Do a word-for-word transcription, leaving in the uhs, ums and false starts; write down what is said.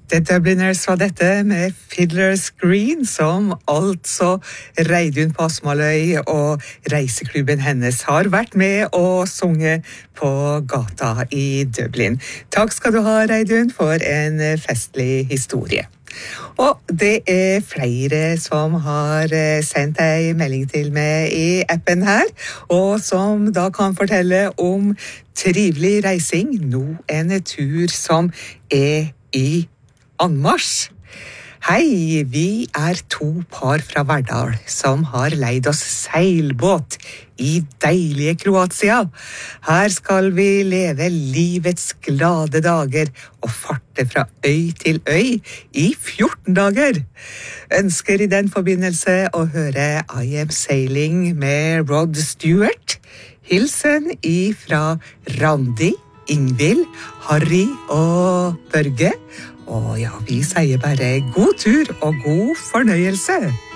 The Dubliners var dette med Fiddler's Green, som altså Reidun på Asmaløy og reiseklubben hennes har vært med og sunget på gata i Dublin. Takk skal du ha, Reidun, for en festlig historie. Og det er flere som har sendt en melding til meg i appen her, og som da kan fortelle om trivelig reising, nå en tur som er i anmarsj. Hei, vi er to par fra Verdal som har leid oss seilbåt i deilige Kroatia. Her skal vi leve livets glade dager og farte fra øy til øy i fjorten dager. Ønsker i den forbindelse å høre I Am Sailing med Rod Stewart. Hilsen ifra Randi, Ingvild, Harry og Børge. Og ja, vi sier bare god tur og god fornøyelse.